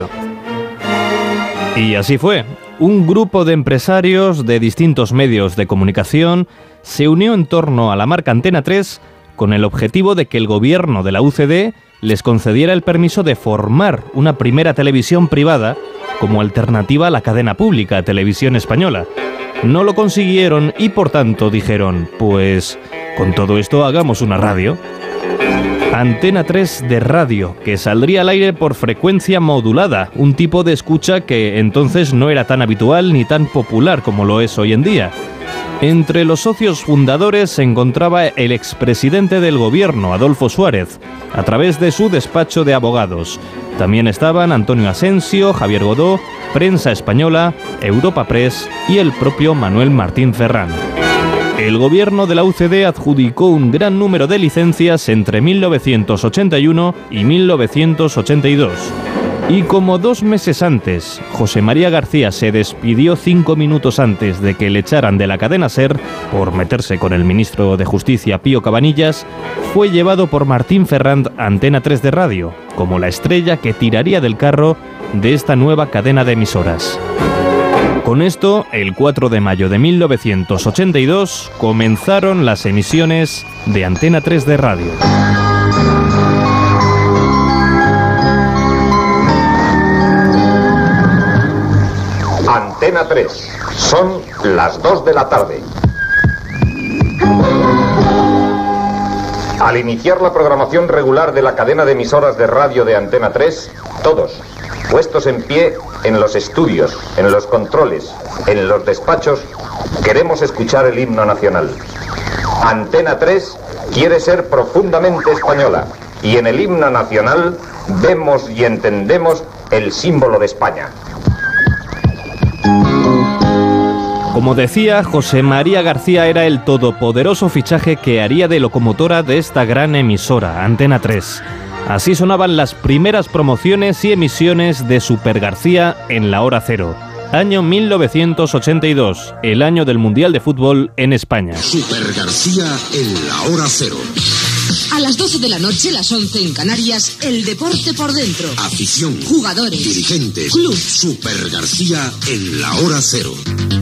Y así fue. Un grupo de empresarios de distintos medios de comunicación se unió en torno a la marca Antena 3 con el objetivo de que el gobierno de la UCD les concediera el permiso de formar una primera televisión privada como alternativa a la cadena pública, Televisión Española. No lo consiguieron y por tanto dijeron, pues con todo esto hagamos una radio. Antena 3 de radio, que saldría al aire por frecuencia modulada, un tipo de escucha que entonces no era tan habitual ni tan popular como lo es hoy en día. Entre los socios fundadores se encontraba el expresidente del gobierno, Adolfo Suárez, a través de su despacho de abogados. También estaban Antonio Asensio, Javier Godó, Prensa Española, Europa Press y el propio Manuel Martín Ferrán. El gobierno de la UCD adjudicó un gran número de licencias entre 1981 y 1982. Y como 2 meses antes, José María García se despidió 5 minutos antes de que le echaran de la cadena SER por meterse con el ministro de Justicia Pío Cabanillas, fue llevado por Martín Ferrand a Antena 3 de radio, como la estrella que tiraría del carro de esta nueva cadena de emisoras. Con esto, el 4 de mayo de 1982, comenzaron las emisiones de Antena 3 de radio. Antena 3. Son las 2 de la tarde. Al iniciar la programación regular de la cadena de emisoras de radio de Antena 3, todos, puestos en pie en los estudios, en los controles, en los despachos, queremos escuchar el himno nacional. Antena 3 quiere ser profundamente española y en el himno nacional vemos y entendemos el símbolo de España. Como decía, José María García era el todopoderoso fichaje que haría de locomotora de esta gran emisora, Antena 3. Así sonaban las primeras promociones y emisiones de Super García en la hora cero. Año 1982, el año del Mundial de Fútbol en España. Super García en la hora cero. A las 12 de la noche, las 11 en Canarias, el deporte por dentro. Afición, jugadores, dirigentes, club. Super García en la hora cero.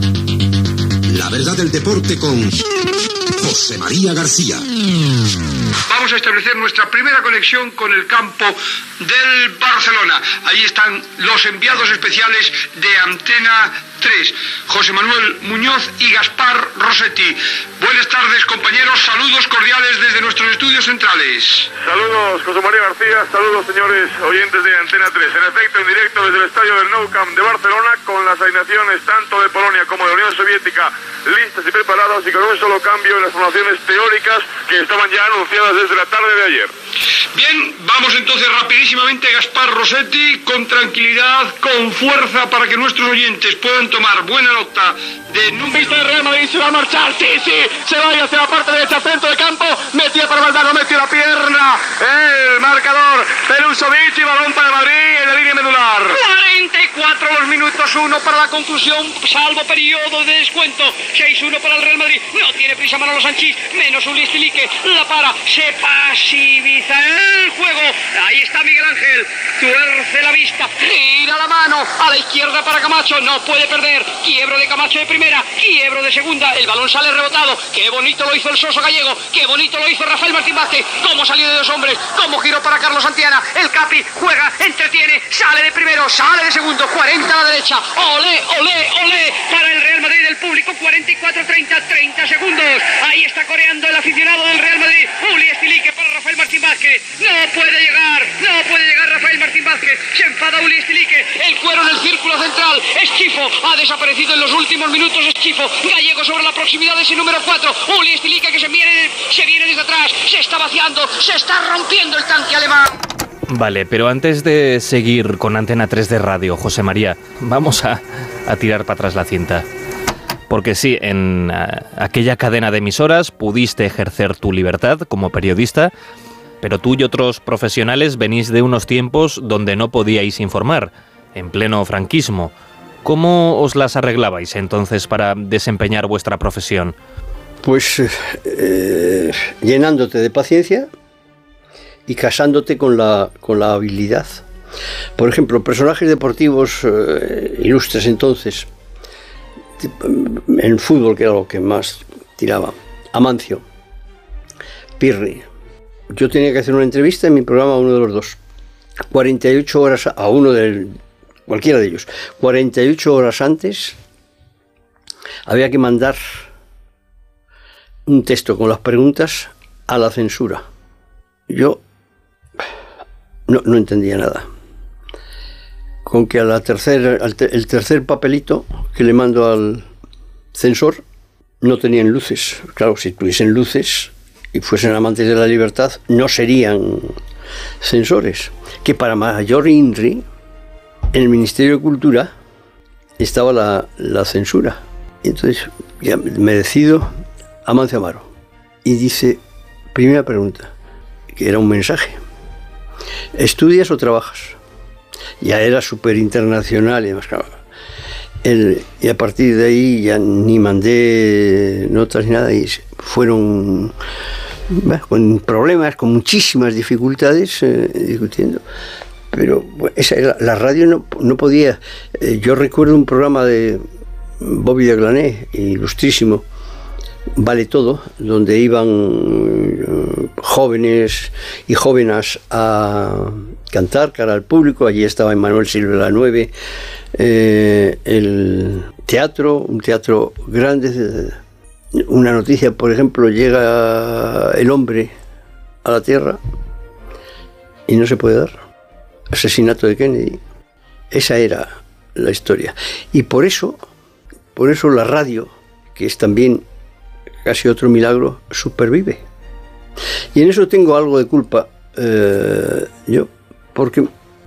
La verdad del deporte con José María García. Vamos a establecer nuestra primera conexión con el campo del Barcelona. Ahí están los enviados especiales de Antena 3, José Manuel Muñoz y Gaspar Rossetti. Buenas tardes, compañeros, saludos cordiales desde nuestros estudios centrales. Saludos, José María García, saludos, señores oyentes de Antena 3. En efecto, en directo desde el estadio del Nou Camp de Barcelona, con las alineaciones tanto de Polonia como de la Unión Soviética listas y preparadas, y con un solo cambio en las formaciones teóricas que estaban ya anunciadas desde la tarde de ayer. Bien, vamos entonces rapidísimamente, Gaspar Rossetti, con tranquilidad, con fuerza, para que nuestros oyentes puedan tomar buena nota de número. El Real Madrid se va a marchar, sí, se va hacia la parte derecha, centro de campo, metía para Valdano, metió la pierna, el marcador, Perusovic y balón para Madrid en la línea medular. 44 los minutos, 1 para la conclusión, salvo periodo de descuento, 6-1 para el Real Madrid, no tiene prisa Manolo Sanchís, menos Uli Stilique, la para, se pasiviza el juego, ahí está Miguel Ángel, tuerce la vista, gira la mano, a la izquierda para Camacho, no puede perder, quiebro de Camacho de primera, quiebro de segunda, el balón sale rebotado, qué bonito lo hizo el Soso Gallego, qué bonito lo hizo Rafael Martín Vázquez, cómo salió de 2 hombres, cómo giró para Carlos Santillana, el Capi juega, entretiene, sale de primero, sale de segundo, 40 a la derecha, olé, olé, olé, para el Real Madrid, el público, 44-30 segundos, ahí está coreando el aficionado del Real Madrid, Uli Stilique para Rafael Martín Vázquez, no puede llegar Rafael Martín Vázquez, se enfada Uli Stilique, el cuero en el círculo central, es Chifo, ha desaparecido en los últimos minutos, es Chifo, Gallego sobre la proximidad de ese número 4, Uli Stilique que se viene desde atrás, se está vaciando, se está rompiendo el tanque alemán. Vale, pero antes de seguir con Antena 3 de radio, José María, vamos a tirar para atrás la cinta. Porque sí, en aquella cadena de emisoras pudiste ejercer tu libertad como periodista, pero tú y otros profesionales venís de unos tiempos donde no podíais informar, en pleno franquismo. ¿Cómo os las arreglabais entonces para desempeñar vuestra profesión? Pues llenándote de paciencia y casándote con la habilidad. Por ejemplo, personajes deportivos ilustres entonces, en fútbol, que era lo que más tiraba, Amancio, Pirri. Yo tenía que hacer una entrevista en mi programa a uno de los dos. 48 horas a uno cualquiera de ellos. 48 horas antes había que mandar un texto con las preguntas a la censura. Yo no entendía nada. Con que el tercer papelito que le mando al censor no tenían luces. Claro, si tuviesen luces y fuesen amantes de la libertad, no serían censores. Que para mayor INRI, en el Ministerio de Cultura estaba la censura. Y entonces ya me decido Amancio Amaro. Y dice, primera pregunta, que era un mensaje: ¿estudias o trabajas? Ya era súper internacional y demás, claro. Y a partir de ahí ya ni mandé notas ni nada, y fueron con problemas, con muchísimas dificultades, discutiendo. Pero bueno, esa era, la radio no podía. Yo recuerdo un programa de Bobby de Glané, ilustrísimo, Vale Todo, donde iban jóvenes y jóvenes a cantar cara al público. Allí estaba Emmanuel Silva la 9, el teatro, un teatro grande. Una noticia, por ejemplo, llega el hombre a la Tierra y no se puede dar. Asesinato de Kennedy. Esa era la historia. Y por eso la radio, que es también casi otro milagro, supervive. Y en eso tengo algo de culpa yo, porque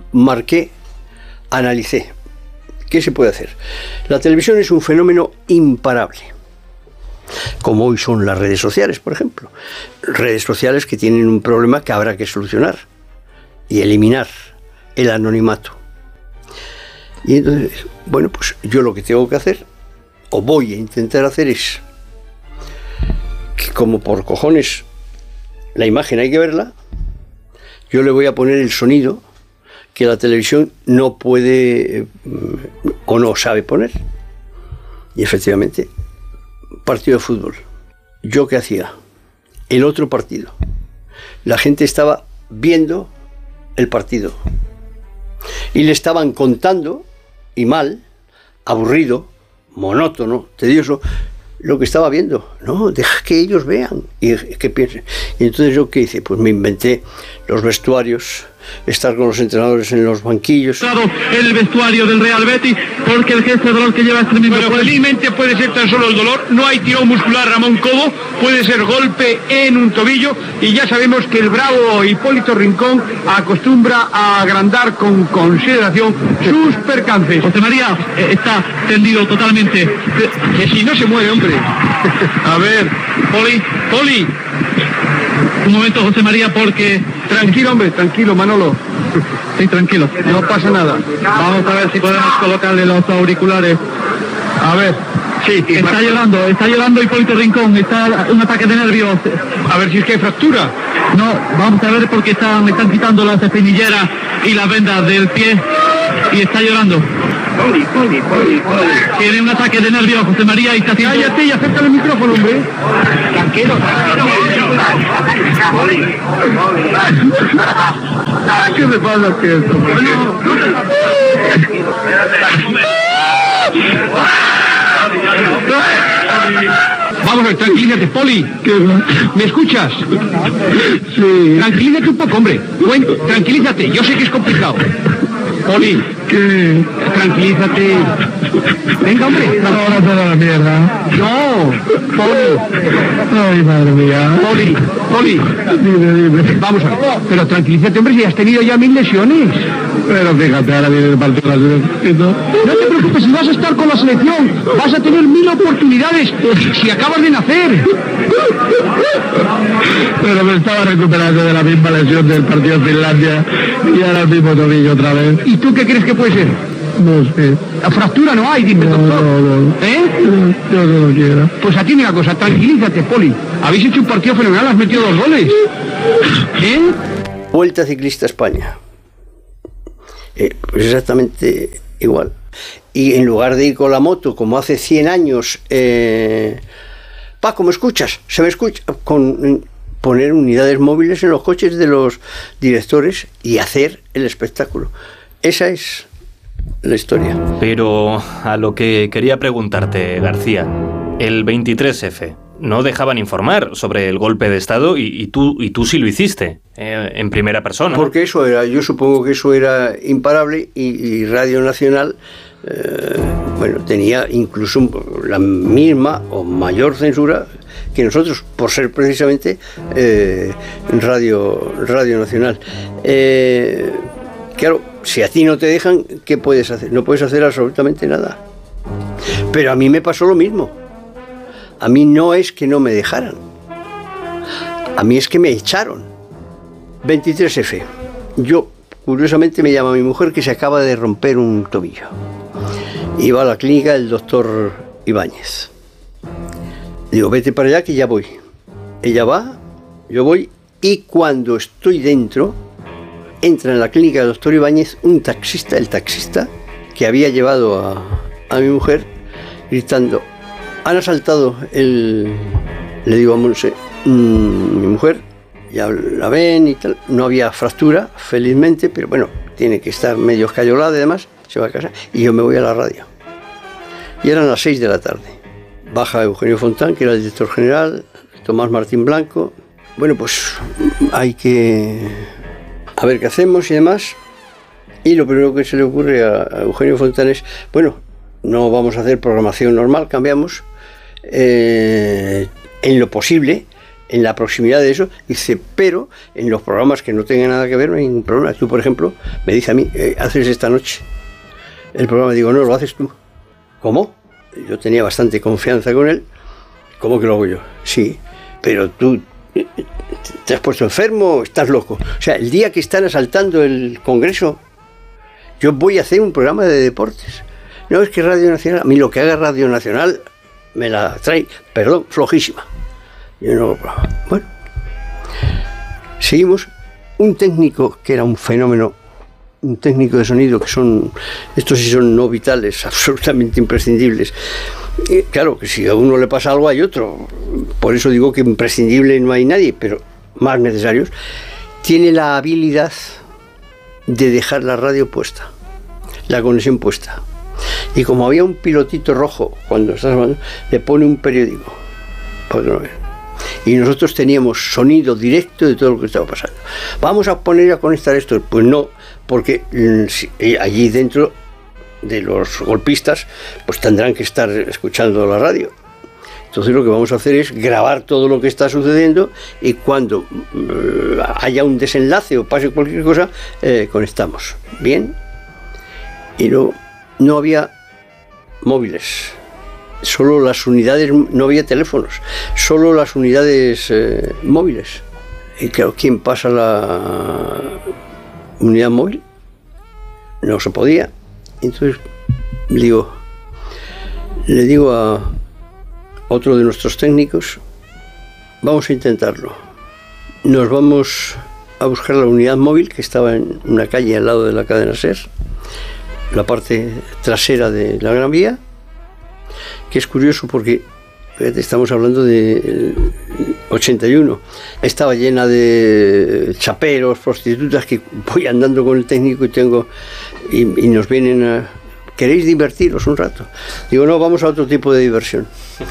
analicé. ¿Qué se puede hacer? La televisión es un fenómeno imparable, como hoy son las redes sociales, por ejemplo. Redes sociales que tienen un problema que habrá que solucionar y eliminar: el anonimato. Y entonces, bueno, pues yo lo que tengo que hacer, o voy a intentar hacer, es que, como por cojones la imagen hay que verla, yo le voy a poner el sonido que la televisión no puede o no sabe poner. Y efectivamente, partido de fútbol. ¿Yo qué hacía? El otro partido. La gente estaba viendo el partido y le estaban contando, y mal, aburrido, monótono, tedioso, lo que estaba viendo. No, deja que ellos vean y que piensen. Y entonces, ¿yo qué hice? Pues me inventé los vestuarios, estar con los entrenadores en los banquillos. El vestuario del Real Betis, porque el gesto de dolor que lleva es tremendo. Pero felizmente puede ser tan solo el dolor, no hay tirón muscular, Ramón Cobo, puede ser golpe en un tobillo, y ya sabemos que el bravo Hipólito Rincón acostumbra a agrandar con consideración sus percances. José María está tendido totalmente. Que si no se mueve, hombre. A ver, Poli. Un momento, José María, porque... Tranquilo, hombre, tranquilo, Manolo. Sí, tranquilo. No pasa nada. Vamos a ver si podemos colocarle los auriculares. A ver. Sí, está llorando Hipólito Rincón, está un ataque de nervios. A ver si es que hay fractura. No, vamos a ver porque están quitando las espinilleras y las vendas del pie y está llorando. Poli. Tiene un ataque de nervios, José María, y está haciendo... Cállate y acércale el micrófono, hombre. Tranquilo. ¿Qué me pasa, que esto? Vamos a ver, tranquilízate, Poli. ¿Me escuchas? Sí. Tranquilízate un poco, hombre. Tranquilízate, yo sé que es complicado. Poli, ¿qué? Tranquilízate. Venga, hombre. Ahora toda la mierda. No, Poli. Ay, madre mía. Poli. Dime. Vamos a ver. Pero tranquilízate, hombre, si has tenido ya 1000 lesiones. Pero fíjate, ahora viene el partido de la selección. No te preocupes, si vas a estar con la selección, vas a tener 1000 oportunidades si acabas de nacer. Pero me estaba recuperando de la misma lesión del partido de Finlandia y ahora el mismo tobillo otra vez. ¿Y tú qué crees que puede ser? No sé. La fractura no hay, dime, doctor. No. ¿Eh? Yo no lo quiero. Pues a ti una cosa, tranquilízate, Poli. Habéis hecho un partido fenomenal, has metido 2 goles. ¿Eh? Vuelta Ciclista a España. Pues exactamente igual. Y en lugar de ir con la moto, como hace 100 años, Paco, ¿me escuchas? ¿Se me escucha? Con poner unidades móviles en los coches de los directores y hacer el espectáculo. Esa es la historia. Pero a lo que quería preguntarte, García, el 23F, no dejaban informar sobre el golpe de Estado y tú sí lo hiciste, en primera persona. Porque eso era, yo supongo que eso era imparable y Radio Nacional, tenía incluso la misma o mayor censura que nosotros, por ser precisamente Radio Nacional. Claro, si a ti no te dejan, ¿qué puedes hacer? No puedes hacer absolutamente nada. Pero a mí me pasó lo mismo. A mí no es que no me dejaran. A mí es que me echaron. 23F. Yo, curiosamente, me llama mi mujer que se acaba de romper un tobillo. Iba a la clínica del doctor Ibáñez. Digo, vete para allá que ya voy. Ella va, yo voy, y cuando estoy dentro, entra en la clínica del doctor Ibáñez un taxista, el taxista que había llevado a mi mujer, gritando, han asaltado el... Le digo a Monse, mi mujer, ya la ven y tal, no había fractura, felizmente, pero bueno, tiene que estar medio escayolada y demás, se va a casa, y yo me voy a la radio. Y eran las 6 de la tarde. Baja Eugenio Fontán, que era el director general, Tomás Martín Blanco. Bueno, pues hay que... a ver qué hacemos y demás. Y lo primero que se le ocurre a Eugenio Fontán es, bueno, no vamos a hacer programación normal, cambiamos. En lo posible, en la proximidad de eso, dice, pero en los programas que no tengan nada que ver no hay ningún problema. Tú, por ejemplo, me dice a mí, ¿haces esta noche el programa? Digo, no, lo haces tú. ¿Cómo? Yo tenía bastante confianza con él. ¿Cómo que lo hago yo? Sí, pero tú te has puesto enfermo, estás loco. O sea, el día que están asaltando el Congreso, yo voy a hacer un programa de deportes. No, es que Radio Nacional, a mí lo que haga Radio Nacional me la trae, perdón, flojísima. Yo no, bueno, seguimos. Un técnico que era un fenómeno, un técnico de sonido, que son, estos sí son no vitales, absolutamente imprescindibles. Claro que si a uno le pasa algo hay otro, por eso digo que imprescindible no hay nadie, pero más necesarios. Tiene la habilidad de dejar la radio puesta, la conexión puesta. Y como había un pilotito rojo cuando estás hablando, le pone un periódico para que no vean. Y nosotros teníamos sonido directo de todo lo que estaba pasando. Vamos a poner a conectar esto. Pues no, porque allí dentro de los golpistas pues tendrán que estar escuchando la radio. Entonces lo que vamos a hacer es grabar todo lo que está sucediendo y cuando haya un desenlace o pase cualquier cosa, conectamos. Bien. Y no había móviles. Solo las unidades, no había teléfonos, solo las unidades móviles. Y claro, ¿quién pasa la unidad móvil? No se podía. Entonces le digo a otro de nuestros técnicos, vamos a intentarlo. Nos vamos a buscar la unidad móvil que estaba en una calle al lado de la cadena SER, la parte trasera de la Gran Vía, que es curioso porque estamos hablando de 81, estaba llena de chaperos, prostitutas, que voy andando con el técnico y nos vienen a... ¿Queréis divertiros un rato? Digo, no, vamos a otro tipo de diversión.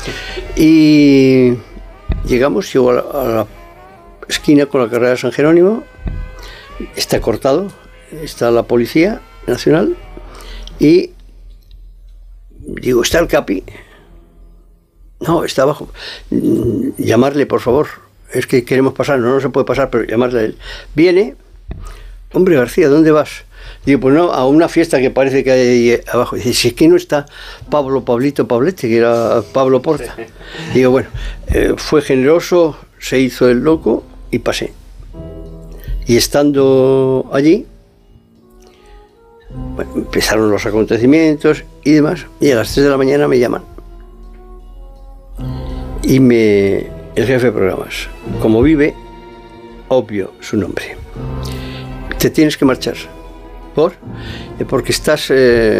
Y llegamos, llego a la esquina con la carrera San Jerónimo, está cortado, está la Policía Nacional y digo, ¿está el Capi? No, está abajo. Llamarle, por favor. Es que queremos pasar. No se puede pasar, pero llamarle a él. Viene. Hombre, García, ¿dónde vas? Digo, pues no, a una fiesta que parece que hay ahí abajo. Dice, si es que no está Pablete, que era Pablo Porta. Digo, bueno, fue generoso, se hizo el loco y pasé. Y estando allí, bueno, empezaron los acontecimientos y demás, y a las 3 de la mañana me llaman. Y el jefe de programas, como vive, obvio su nombre. Te tienes que marchar. ¿Por? Porque estás